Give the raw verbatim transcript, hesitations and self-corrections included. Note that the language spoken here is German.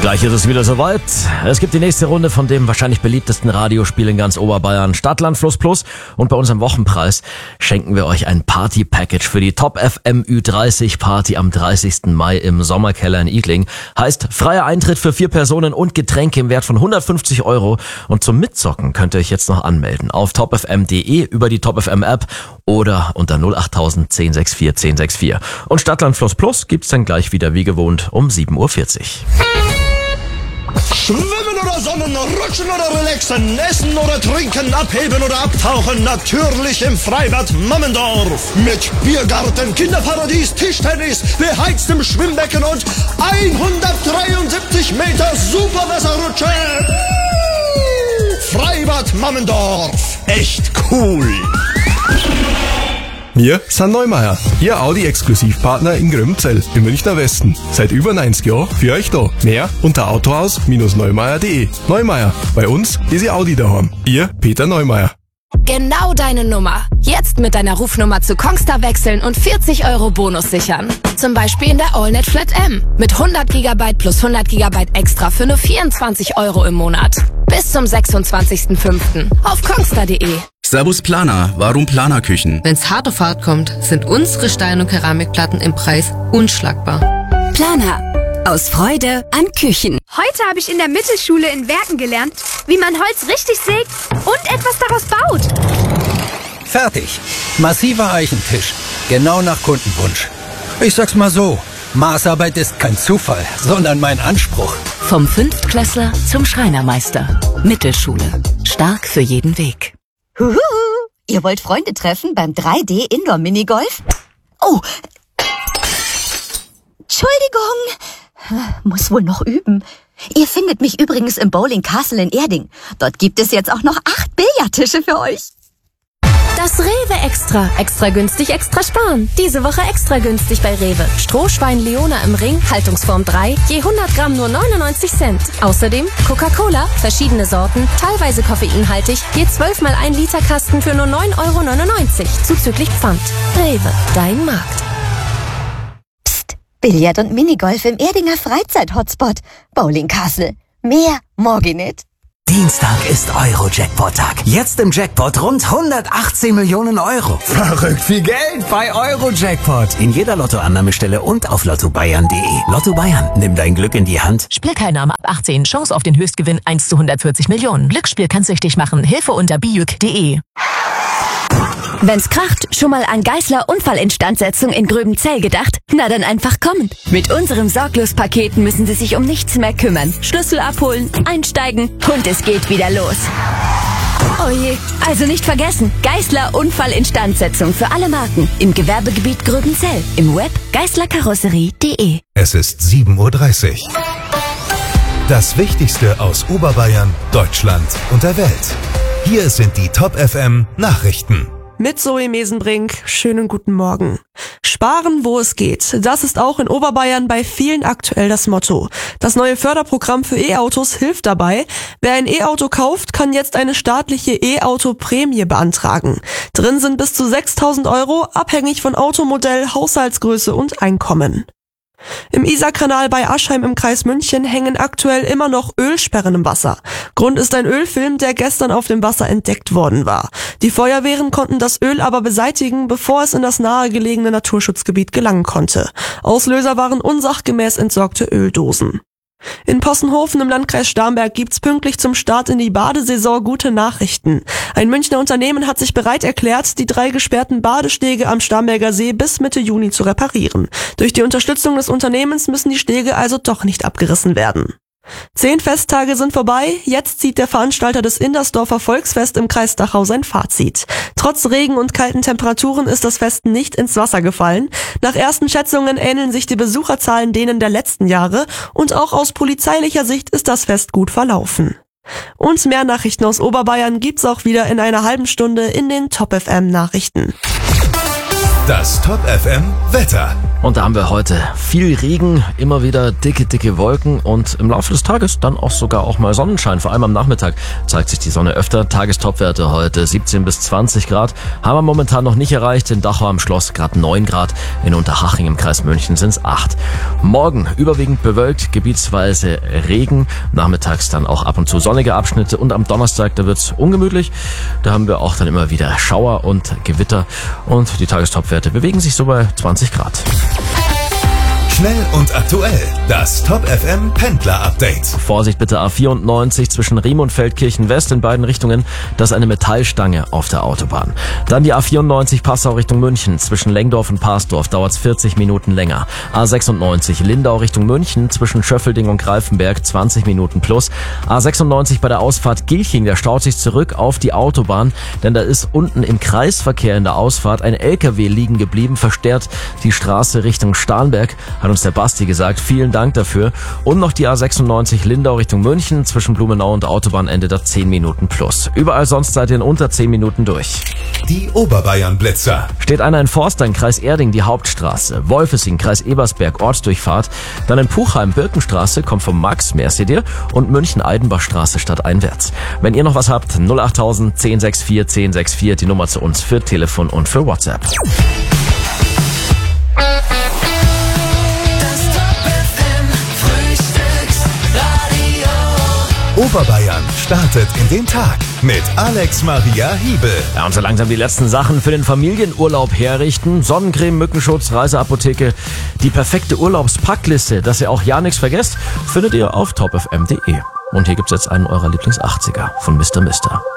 Gleich ist es wieder soweit. Es gibt die nächste Runde von dem wahrscheinlich beliebtesten Radiospiel in ganz Oberbayern, Stadtland Fluss Plus. Und bei unserem Wochenpreis schenken wir euch ein Party-Package für die Top F M Ü dreißig Party am dreißigsten Mai im Sommerkeller in Igling. Heißt freier Eintritt für vier Personen und Getränke im Wert von hundertfünfzig Euro. Und zum Mitzocken könnt ihr euch jetzt noch anmelden auf top f m punkt d e, über die Top F M App oder unter null acht null null eins sechs vier eins null sechs vier. Und Stadtland Fluss Plus gibt's dann gleich wieder wie gewohnt um sieben Uhr vierzig. Schwimmen oder sonnen, rutschen oder relaxen, essen oder trinken, abheben oder abtauchen, natürlich im Freibad Mammendorf. Mit Biergarten, Kinderparadies, Tischtennis, beheiztem Schwimmbecken und hundertdreiundsiebzig Meter Superwasserrutsche. Freibad Mammendorf, echt cool. Wir sind Neumeier, Ihr Audi-Exklusivpartner in Gröbenzell im Münchner Westen. Seit über neunzig Jahren für euch da. Mehr unter autohaus Bindestrich neumeier punkt de. Neumeier, bei uns ist Ihr Audi daheim. Ihr Peter Neumeier. Genau deine Nummer. Jetzt mit deiner Rufnummer zu Kongstar wechseln und vierzig Euro Bonus sichern. Zum Beispiel in der AllNet Flat M. Mit hundert Gigabyte plus hundert Gigabyte extra für nur vierundzwanzig Euro im Monat. Bis zum sechsundzwanzigsten fünften auf kongstar punkt de. Servus Planer, warum Planerküchen? Wenn's hart auf hart kommt, sind unsere Stein- und Keramikplatten im Preis unschlagbar. Planer. Aus Freude an Küchen. Heute habe ich in der Mittelschule in Werken gelernt, wie man Holz richtig sägt und etwas daraus baut. Fertig. Massiver Eichentisch. Genau nach Kundenwunsch. Ich sag's mal so, Maßarbeit ist kein Zufall, sondern mein Anspruch. Vom Fünftklässler zum Schreinermeister. Mittelschule. Stark für jeden Weg. Huhu, ihr wollt Freunde treffen beim drei D Indoor Minigolf? Oh, Entschuldigung, muss wohl noch üben. Ihr findet mich übrigens im Bowling Castle in Erding. Dort gibt es jetzt auch noch acht Billardtische für euch. Das Rewe Extra. Extra günstig, extra sparen. Diese Woche extra günstig bei Rewe. Strohschwein Leona im Ring, Haltungsform drei, je hundert Gramm nur neunundneunzig Cent. Außerdem Coca-Cola, verschiedene Sorten, teilweise koffeinhaltig, je zwölf mal ein Liter Kasten für nur neun Euro neunundneunzig, zuzüglich Pfand. Rewe, dein Markt. Psst, Billard und Minigolf im Erdinger Freizeit-Hotspot. Bowling Castle. Mehr morgen nicht. Dienstag ist Euro-Jackpot-Tag. Jetzt im Jackpot rund hundertachtzehn Millionen Euro. Verrückt viel Geld bei Euro-Jackpot. In jeder Lottoannahmestelle und auf lotto bayern punkt de. Lotto Bayern, nimm dein Glück in die Hand. Spielteilnahme ab achtzehn. Chance auf den Höchstgewinn eins zu hundertvierzig Millionen. Glücksspiel kann süchtig machen. Hilfe unter bijuk punkt de. Wenn's kracht, schon mal an Geissler Unfallinstandsetzung in Gröbenzell gedacht? Na dann einfach kommen. Mit unserem Sorglos-Paket müssen Sie sich um nichts mehr kümmern. Schlüssel abholen, einsteigen und es geht wieder los. Oh je, also nicht vergessen, Geissler Unfallinstandsetzung für alle Marken im Gewerbegebiet Gröbenzell. Im Web geissler karosserie punkt de. Es ist sieben Uhr dreißig. Das Wichtigste aus Oberbayern, Deutschland und der Welt. Hier sind die Top F M Nachrichten. Mit Zoe Mesenbrink, schönen guten Morgen. Sparen, wo es geht. Das ist auch in Oberbayern bei vielen aktuell das Motto. Das neue Förderprogramm für E-Autos hilft dabei. Wer ein E-Auto kauft, kann jetzt eine staatliche E-Auto-Prämie beantragen. Drin sind bis zu sechstausend Euro, abhängig von Automodell, Haushaltsgröße und Einkommen. Im Isarkanal bei Aschheim im Kreis München hängen aktuell immer noch Ölsperren im Wasser. Grund ist ein Ölfilm, der gestern auf dem Wasser entdeckt worden war. Die Feuerwehren konnten das Öl aber beseitigen, bevor es in das nahegelegene Naturschutzgebiet gelangen konnte. Auslöser waren unsachgemäß entsorgte Öldosen. In Possenhofen im Landkreis Starnberg gibt's pünktlich zum Start in die Badesaison gute Nachrichten. Ein Münchner Unternehmen hat sich bereit erklärt, die drei gesperrten Badestege am Starnberger See bis Mitte Juni zu reparieren. Durch die Unterstützung des Unternehmens müssen die Stege also doch nicht abgerissen werden. Zehn Festtage sind vorbei, jetzt zieht der Veranstalter des Indersdorfer Volksfest im Kreis Dachau sein Fazit. Trotz Regen und kalten Temperaturen ist das Fest nicht ins Wasser gefallen. Nach ersten Schätzungen ähneln sich die Besucherzahlen denen der letzten Jahre und auch aus polizeilicher Sicht ist das Fest gut verlaufen. Und mehr Nachrichten aus Oberbayern gibt's auch wieder in einer halben Stunde in den Top F M Nachrichten. Das Top F M Wetter. Und da haben wir heute viel Regen, immer wieder dicke, dicke Wolken und im Laufe des Tages dann auch sogar auch mal Sonnenschein. Vor allem am Nachmittag zeigt sich die Sonne öfter. Tagestopwerte heute siebzehn bis zwanzig Grad. Haben wir momentan noch nicht erreicht. In Dachau am Schloss gerade neun Grad. In Unterhaching im Kreis München sind es acht. Morgen überwiegend bewölkt, gebietsweise Regen. Nachmittags dann auch ab und zu sonnige Abschnitte. Und am Donnerstag, da wird's ungemütlich. Da haben wir auch dann immer wieder Schauer und Gewitter. Und die Tagestopwerte bewegen sich so bei zwanzig Grad. Schnell und aktuell. Das Top F M Pendler Update. Vorsicht bitte, A vierundneunzig zwischen Riem und Feldkirchen West in beiden Richtungen. Das ist eine Metallstange auf der Autobahn. Dann die A vierundneunzig Passau Richtung München. Zwischen Lengdorf und Parsdorf dauert es vierzig Minuten länger. A sechsundneunzig Lindau Richtung München. Zwischen Schöffelding und Greifenberg zwanzig Minuten plus. A sechsundneunzig bei der Ausfahrt Gilching. Der staut sich zurück auf die Autobahn. Denn da ist unten im Kreisverkehr in der Ausfahrt ein L K W liegen geblieben. Versperrt die Straße Richtung Starnberg. Hat uns der Basti gesagt. Vielen Dank dafür. Und noch die A sechsundneunzig Lindau Richtung München. Zwischen Blumenau und Autobahnende da zehn Minuten plus. Überall sonst seid ihr in unter zehn Minuten durch. Die Oberbayern-Blitzer. Steht einer in Forster in Kreis Erding, die Hauptstraße. Wolfesing, Kreis Ebersberg, Ortsdurchfahrt. Dann in Puchheim, Birkenstraße, kommt vom Max, merci dir. Und München-Eidenbachstraße stadteinwärts. Wenn ihr noch was habt, null achttausend zehn sechs vier zehn sechs vier, die Nummer zu uns für Telefon und für WhatsApp. Oberbayern startet in den Tag mit Alex Maria Hiebel. Ja, und so langsam die letzten Sachen für den Familienurlaub herrichten. Sonnencreme, Mückenschutz, Reiseapotheke. Die perfekte Urlaubspackliste, dass ihr auch ja nichts vergesst, findet ihr auf top f m punkt d e. Und hier gibt's jetzt einen eurer Lieblings-achtziger von Mister Mister.